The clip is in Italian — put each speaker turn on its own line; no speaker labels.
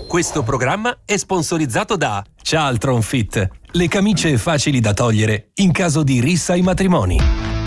Questo programma è sponsorizzato da Cialtron Fit, le camicie facili da togliere in caso di rissa ai matrimoni.